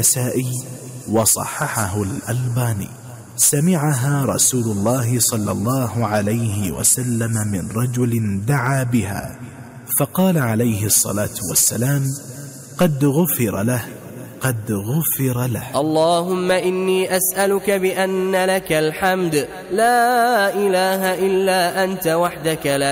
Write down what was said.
النسائي وصححه الألباني. سمعها رسول الله صلى الله عليه وسلم من رجل دعا بها، فقال عليه الصلاة والسلام: قد غفر له، قد غفر له. اللهم إني أسألك بأن لك الحمد لا إله إلا أنت وحدك لا